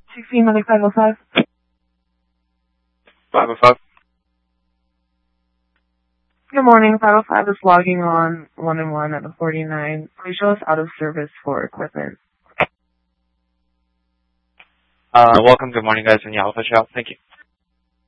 16 Medic 505. 505. Good morning. 505 is logging on 1-1 at the 49. Please show us out of service for equipment. Welcome. Good morning, guys. In Yellow Fish Out. Thank you.